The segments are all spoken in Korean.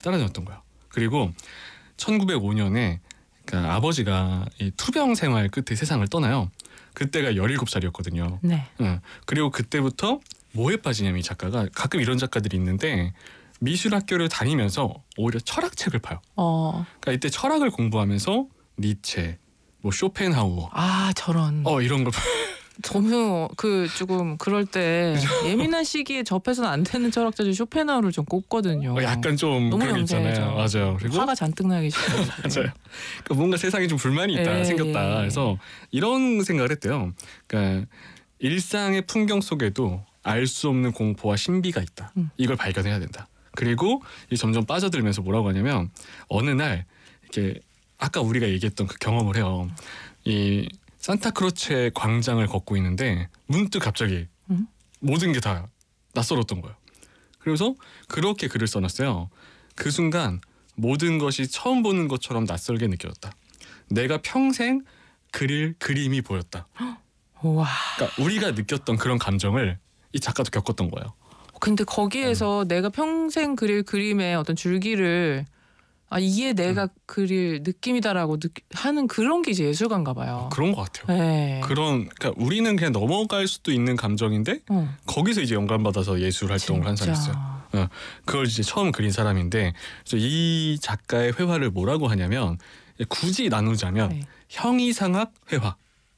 따라다녔던 거예요. 그리고 1905년에 그러니까 아버지가 이 투병 생활 끝에 세상을 떠나요. 그때가 17살이었거든요. 네. 그리고 그때부터 뭐에 빠지냐면 이 작가가 가끔 이런 작가들이 있는데 미술학교를 다니면서 오히려 철학책을 파요. 그러니까 이때 철학을 공부하면서 니체, 뭐 쇼펜하우어, 저런. 이런 걸 너무 조금 그럴 때 예민한 시기에 접해서는 안 되는 철학자들 쇼펜하우를 좀 꼽거든요. 약간 좀 너무 그런 게 있잖아요. 맞아요. 그리고 화가 잔뜩 나기 시작해요. 맞아요. 그러니까 뭔가 세상에 좀 불만이 있다 생겼다. 그래서 이런 생각을 했대요. 그러니까 일상의 풍경 속에도 알 수 없는 공포와 신비가 있다. 이걸 발견해야 된다. 그리고 점점 빠져들면서 뭐라고 하냐면 어느 날 이렇게 아까 우리가 얘기했던 그 경험을 해요. 이 산타크로체 광장을 걷고 있는데 문득 갑자기 모든 게 다 낯설었던 거예요. 그래서 그렇게 글을 써놨어요. 그 순간 모든 것이 처음 보는 것처럼 낯설게 느껴졌다. 내가 평생 그릴 그림이 보였다. 와. 그러니까 우리가 느꼈던 그런 감정을 이 작가도 겪었던 거예요. 근데 거기에서 내가 평생 그릴 그림의 어떤 줄기를 이게 내가 그릴 느낌이다라고 하는 그런 게 이제 예술가인가 봐요. 그런 것 같아요. 네. 그러니까 우리는 그냥 넘어갈 수도 있는 감정인데 거기서 이제 영감받아서 예술 활동을 한 사람이 있어요. 그걸 이제 처음 그린 사람인데 그래서 이 작가의 회화를 뭐라고 하냐면 굳이 나누자면 형이상학 회화.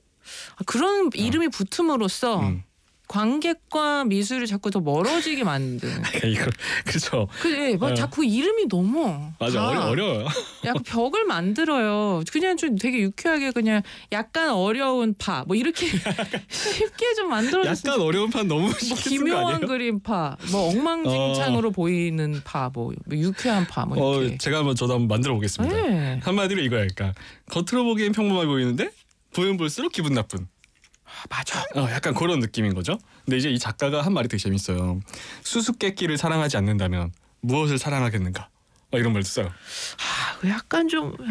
그런 이름이 붙음으로써 관객과 미술이 자꾸 더 멀어지게 만드는. 이거 그렇죠. 그래, 자꾸 이름이 너무 맞아 어려워요. 약간 벽을 만들어요. 그냥 좀 되게 유쾌하게 그냥 약간 어려운 파 뭐 이렇게 쉽게 좀 만들어줬으면. 약간 어려운 파 너무 기묘한 그림 파, 뭐 엉망진창으로 보이는 파, 뭐 유쾌한 파, 뭐 이렇게. 저도 한번 만들어 보겠습니다. 네. 한마디로 이거야. 그러니까 겉으로 보기엔 평범해 보이는데 보면 볼수록 기분 나쁜. 맞아. 약간 그런 느낌인 거죠. 근데 이제 이 작가가 한 말이 되게 재밌어요. 수수께끼를 사랑하지 않는다면 무엇을 사랑하겠는가? 이런 말도 써요. 약간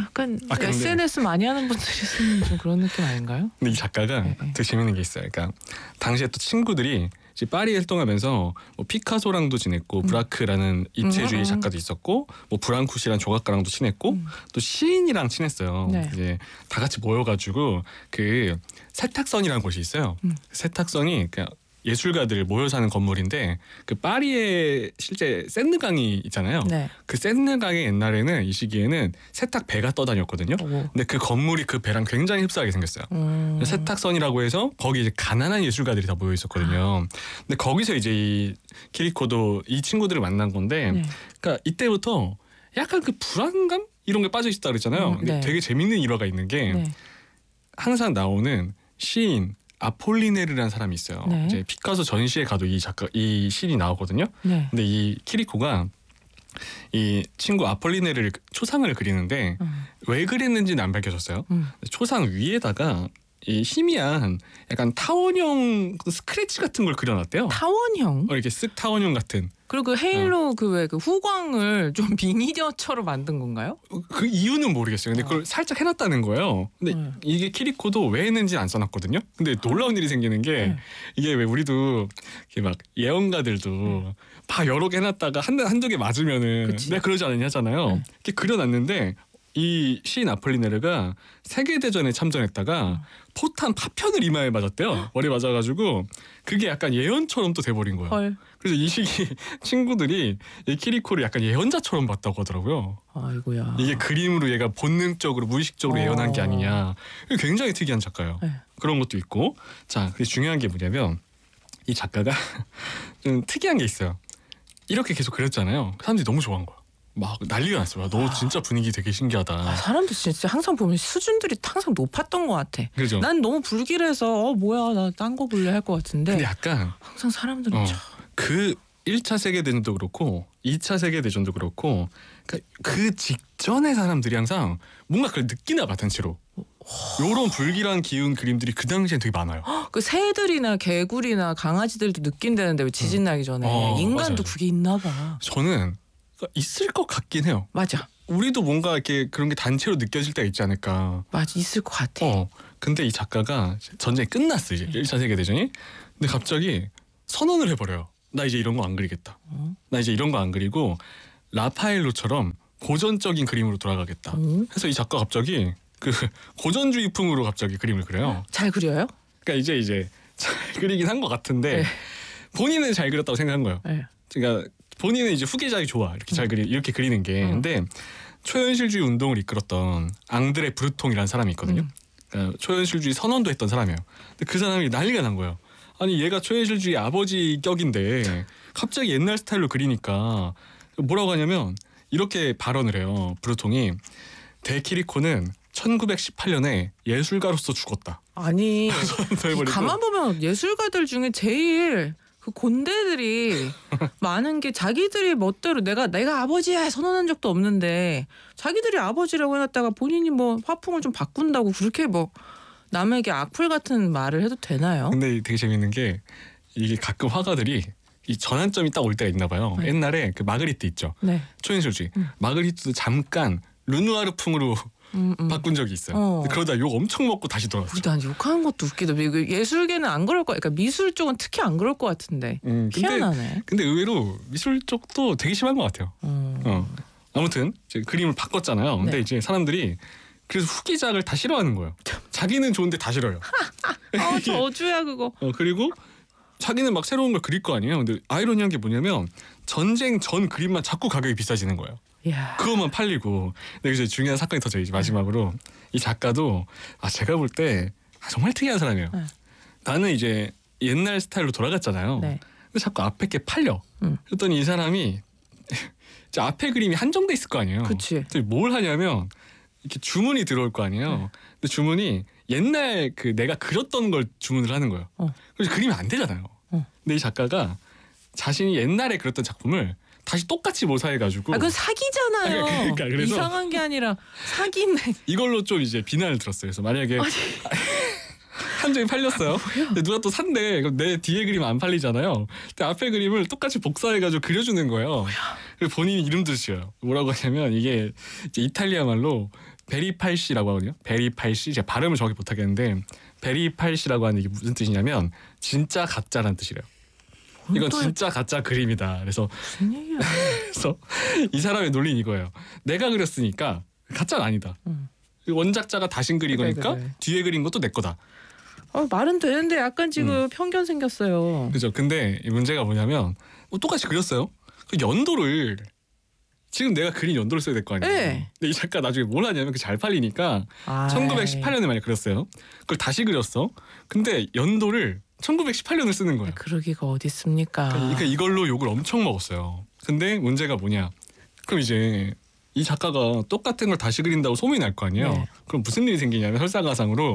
SNS 많이 하는 분들이 쓰는 좀 그런 느낌 아닌가요? 근데 이 작가가 되게 재밌는 게 있어요. 그러니까 당시에 또 친구들이 이제 파리에 활동하면서 뭐 피카소랑도 지냈고 브라크라는 입체주의 작가도 있었고 뭐 브랑쿠시라는 조각가랑도 친했고 또 시인이랑 친했어요. 이제 다 같이 모여가지고 그 세탁선이라는 곳이 있어요. 세탁선이 그냥 예술가들 모여 사는 건물인데 그 파리에 실제 샌느강이 있잖아요. 그 샌느강에 옛날에는 이 시기에는 세탁 배가 떠다녔거든요. 근데 그 건물이 그 배랑 굉장히 흡사하게 생겼어요. 세탁선이라고 해서 거기 이제 가난한 예술가들이 다 모여 있었거든요. 근데 거기서 이제 이 키리코도 이 친구들을 만난 건데, 그러니까 이때부터 약간 그 불안감 이런 게 빠져 있었다 그랬잖아요. 근데 되게 재밌는 일화가 있는 게 항상 나오는 시인 아폴리네르라는 사람이 있어요. 이제 피카소 전시회 가도 이 시인이 나오거든요. 근데 이 키리코가 이 친구 아폴리네르를 초상을 그리는데 왜 그랬는지는 안 밝혀졌어요. 초상 위에다가 이 희미한 약간 타원형 스크래치 같은 걸 그려놨대요. 타원형? 이렇게 쓱 타원형 같은. 그리고 그 헤일로 그 후광을 좀 미니어처로 만든 건가요? 그 이유는 모르겠어요. 근데 그걸 살짝 해놨다는 거예요. 근데 이게 키리코도 왜 했는지 안 써놨거든요. 근데 놀라운 일이 생기는 게 이게 왜 우리도 이렇게 막 예언가들도 막 여러 개 해놨다가 한두 개 맞으면은 내가 그러지 않았냐 하잖아요. 이렇게 그려놨는데 이 시인 아폴리네르가 세계대전에 참전했다가 포탄 파편을 이마에 맞았대요. 머리 맞아가지고 그게 약간 예언처럼 또 돼버린 거예요. 그래서 이 시기 친구들이 이 키리코를 약간 예언자처럼 봤다고 하더라고요. 아이고야. 이게 그림으로 얘가 본능적으로 무의식적으로 예언한 게 아니냐. 굉장히 특이한 작가예요. 그런 것도 있고. 자, 그리고 중요한 게 뭐냐면 이 작가가 좀 특이한 게 있어요. 이렇게 계속 그렸잖아요. 사람들이 너무 좋아한 거야. 막 난리가 났어요. 너 진짜 분위기 되게 신기하다. 사람들 진짜 항상 보면 수준들이 항상 높았던 것 같아. 그죠? 난 너무 불길해서 뭐야 나 딴 거 볼래 할 것 같은데. 근데 약간 항상 사람들은 그 1차 세계대전도 그렇고 2차 세계대전도 그렇고 그 직전의 사람들이 항상 뭔가 그걸 느끼나 봐 단체로. 요런 불길한 기운 그림들이 그 당시엔 되게 많아요. 그 새들이나 개구리나 강아지들도 느낀다는데 왜 지진 나기 전에 인간도 맞아요. 그게 있나 봐. 저는 있을 것 같긴 해요. 맞아. 우리도 뭔가 이렇게 그런 게 단체로 느껴질 때가 있지 않을까. 맞아, 있을 것 같아. 근데 이 작가가 전쟁이 끝났어 이제 1차 세계대전이. 근데 갑자기 선언을 해버려요. 나 이제 이런 거 안 그리겠다. 나 이제 이런 거 안 그리고 라파엘로처럼 고전적인 그림으로 돌아가겠다. 해서 이 작가 갑자기 그 고전주의풍으로 갑자기 그림을 그려요. 잘 그려요? 그러니까 이제 잘 그리긴 한 것 같은데 네. 본인은 잘 그렸다고 생각한 거예요. 네. 그러니까 본인은 이제 후계자이 좋아 이렇게 잘 이렇게 그리는 게. 근데 초현실주의 운동을 이끌었던 앙드레 브루통이라는 사람이 있거든요. 그러니까 초현실주의 선언도 했던 사람이에요. 근데 그 사람이 난리가 난 거예요. 아니 얘가 초현실주의 아버지 격인데 갑자기 옛날 스타일로 그리니까 뭐라고 하냐면 이렇게 발언을 해요. 브루통이 데키리코는 1918년에 예술가로서 죽었다. 아니 해버리고. 가만 보면 예술가들 중에 제일 그 곤대들이 많은 게 자기들이 멋대로 내가 아버지야 선언한 적도 없는데 자기들이 아버지라고 해놨다가 본인이 뭐 화풍을 좀 바꾼다고 그렇게 뭐 남에게 악플 같은 말을 해도 되나요? 근데 되게 재밌는 게 이게 가끔 화가들이 이 전환점이 딱 올 때가 있나 봐요. 네. 옛날에 그 마그리트 있죠. 네. 초현실주의. 마그리트도 잠깐 르누아르풍으로 바꾼 적이 있어요. 근데 그러다 욕 엄청 먹고 다시 돌아왔죠. 난 욕하는 것도 웃기다. 예술계는 안 그럴 거, 그러니까 미술 쪽은 특히 안 그럴 것 같은데. 희한하네. 근데 의외로 미술 쪽도 되게 심한 것 같아요. 아무튼 이제 그림을 바꿨잖아요. 근데 네. 이제 사람들이 그래서 후기작을 다 싫어하는 거예요. 자기는 좋은데 다 싫어요. 저주야 그거. 그리고 자기는 막 새로운 걸 그릴 거 아니에요. 근데 아이러니한 게 뭐냐면 전쟁 전 그림만 자꾸 가격이 비싸지는 거예요. 이야. 그것만 팔리고. 근데 여기서 중요한 사건이 터져요. 이제 마지막으로 이 작가도 제가 볼 때 정말 특이한 사람이에요. 나는 이제 옛날 스타일로 돌아갔잖아요. 네. 근데 자꾸 앞에 게 팔려. 그랬더니 이 사람이 이제 앞에 그림이 한정돼 있을 거 아니에요. 그치. 근데 뭘 하냐면 이렇게 주문이 들어올 거 아니에요. 근데 주문이 옛날 그 내가 그렸던 걸 주문을 하는 거예요. 그래서 그림이 안 되잖아요. 근데 이 작가가 자신이 옛날에 그렸던 작품을 다시 똑같이 모사해가지고. 그건 사기잖아요. 그러니까 그래서 이상한 게 아니라 사기네. 이걸로 좀 이제 비난을 들었어요. 그래서 만약에 한 점이 팔렸어요. 근데 누가 또 산대. 그럼 내 뒤에 그림 안 팔리잖아요. 근데 앞에 그림을 똑같이 복사해가지고 그려주는 거예요. 그리고 본인이 이름도 지어요. 뭐라고 하냐면 이게 이제 이탈리아 말로 베리팔시라고 하거든요. 베리팔시. 제가 발음을 정확히 못하겠는데 베리팔시라고 하는 게 무슨 뜻이냐면 진짜 가짜라는 뜻이래요. 이건 진짜 가짜 그림이다. 그래서 무슨 얘기야? 그래서 이 사람의 논리는 이거예요. 내가 그렸으니까 가짜는 아니다. 원작자가 다신 그린 거니까 그래. 뒤에 그린 것도 내 거다. 말은 되는데 약간 지금 편견 생겼어요. 그죠. 근데 이 문제가 뭐냐면 똑같이 그렸어요. 그 연도를 지금 내가 그린 연도를 써야 될 거 아니에요. 네. 근데 이 작가 나중에 뭘 하냐면 잘 팔리니까 1918년에 만약 그렸어요. 그걸 다시 그렸어. 근데 연도를 1918년을 쓰는 거예요. 그러기가 어디 있습니까? 그러니까 이걸로 욕을 엄청 먹었어요. 근데 문제가 뭐냐? 그럼 이제 이 작가가 똑같은 걸 다시 그린다고 소문이 날 거 아니에요. 네. 그럼 무슨 일이 생기냐면 설상가상으로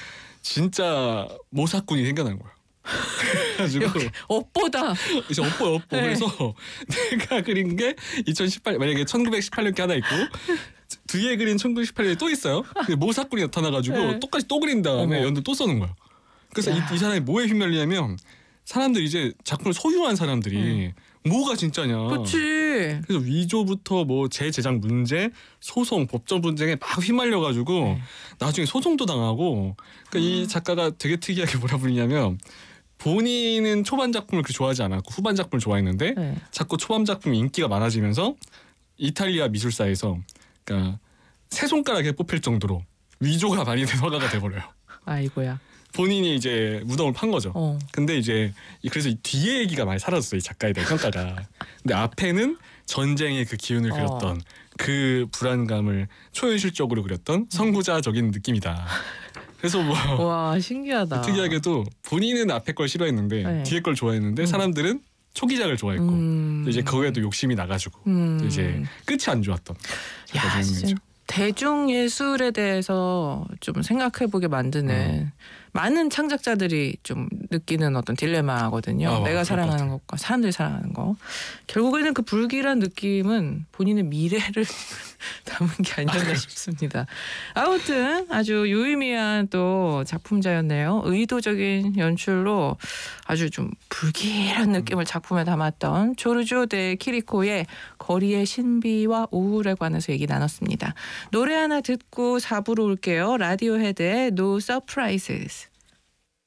진짜 모사꾼이 생겨나는 거예요. 그래가지고 업보다. 이제 업보. 네. 그래서 내가 그린 게 2018 만약에 1918년 게 하나 있고 뒤에 그린 1918년이 또 있어요. 근데 모사꾼이 나타나가지고 네. 똑같이 또 그린 다음에 어머. 연도 또 써는 거예요. 그래서 이 사람이 뭐에 휘말리냐면 사람들이 이제 작품을 소유한 사람들이 뭐가 진짜냐. 그렇지. 그래서 위조부터 뭐 재제작 문제, 소송, 법정 분쟁에 막 휘말려가지고 나중에 소송도 당하고. 그러니까 이 작가가 되게 특이하게 뭐라 부르냐면 본인은 초반 작품을 그렇게 좋아하지 않았고 후반 작품을 좋아했는데 네. 자꾸 초반 작품이 인기가 많아지면서 이탈리아 미술사에서 그러니까 세 손가락에 뽑힐 정도로 위조가 많이 된 화가가 돼버려요. 아이고야. 본인이 이제 무덤을 판 거죠. 근데 이제 그래서 이 뒤에 얘기가 많이 사라졌어요. 이 작가에 대한 평가가. 근데 앞에는 전쟁의 그 기운을 그렸던 그 불안감을 초현실적으로 그렸던 선구자적인 느낌이다. 그래서 뭐 와 신기하다. 특이하게도 본인은 앞에 걸 싫어했는데 네. 뒤에 걸 좋아했는데 사람들은 초기작을 좋아했고 이제 거기에도 욕심이 나가지고 이제 끝이 안 좋았던. 야 진짜 대중 예술에 대해서 좀 생각해보게 만드는 많은 창작자들이 좀 느끼는 어떤 딜레마거든요. 내가 사랑하는 것과 사람들이 사랑하는 거. 결국에는 그 불길한 느낌은 본인의 미래를 담은 게 아니었나 싶습니다. 아무튼 아주 유의미한 또 작품자였네요. 의도적인 연출로 아주 좀 불길한 느낌을 작품에 담았던 조르조 데 키리코의 거리의 신비와 우울에 관해서 얘기 나눴습니다. 노래 하나 듣고 4부로 올게요. 라디오헤드의 No Surprises.